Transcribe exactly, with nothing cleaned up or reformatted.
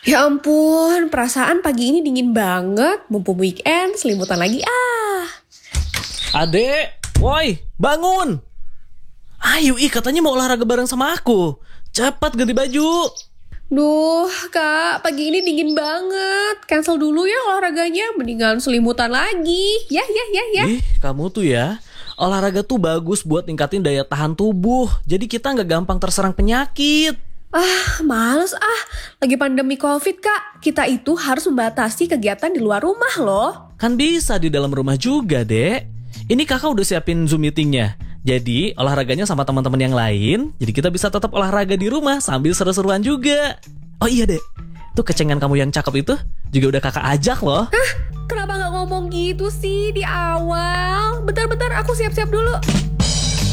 Ya ampun, perasaan pagi ini dingin banget. Mumpung weekend, selimutan lagi ah. Adek, woi, bangun. Ayo, ih katanya mau olahraga bareng sama aku. Cepat ganti baju. Duh, Kak, pagi ini dingin banget. Cancel dulu ya olahraganya, mendingan selimutan lagi. Ya, ya, ya, ya. Ih, kamu tuh ya, olahraga tuh bagus buat ningkatin daya tahan tubuh. Jadi kita nggak gampang terserang penyakit. Ah, males ah. Lagi pandemi COVID, Kak. Kita itu harus membatasi kegiatan di luar rumah loh. Kan bisa di dalam rumah juga, Dek. Ini kakak udah siapin Zoom meetingnya. Jadi olahraganya sama teman-teman yang lain. Jadi kita bisa tetap olahraga di rumah sambil seru-seruan juga. Oh iya, Dek. Tuh kecengan kamu yang cakep itu juga udah kakak ajak loh. Hah? Kenapa gak ngomong gitu sih di awal? Bentar-bentar, aku siap-siap dulu.